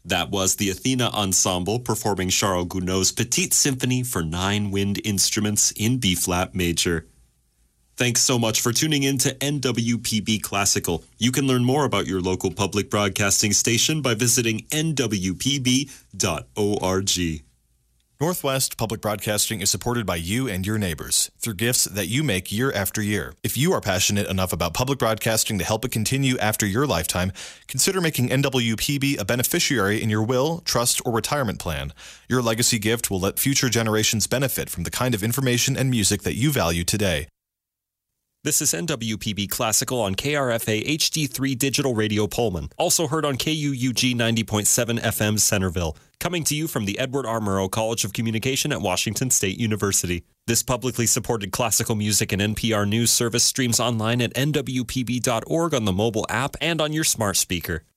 That was the Athena Ensemble performing Charles Gounod's Petite Symphony for 9 wind instruments in B-flat major. Thanks so much for tuning in to NWPB Classical. You can learn more about your local public broadcasting station by visiting nwpb.org. Northwest Public Broadcasting is supported by you and your neighbors through gifts that you make year after year. If you are passionate enough about public broadcasting to help it continue after your lifetime, consider making NWPB a beneficiary in your will, trust, or retirement plan. Your legacy gift will let future generations benefit from the kind of information and music that you value today. This is NWPB Classical on KRFA HD3 Digital Radio Pullman, also heard on KUUG 90.7 FM Centerville, coming to you from the Edward R. Murrow College of Communication at Washington State University. This publicly supported classical music and NPR News service streams online at nwpb.org on the mobile app and on your smart speaker.